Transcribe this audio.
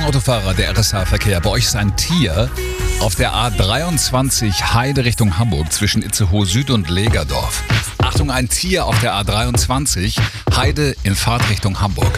Autofahrer, der RSH-Verkehr. Bei euch ist ein Tier auf der A23 Heide Richtung Hamburg zwischen Itzehoe Süd und Legerdorf. Achtung, ein Tier auf der A23 Heide in Fahrtrichtung Hamburg.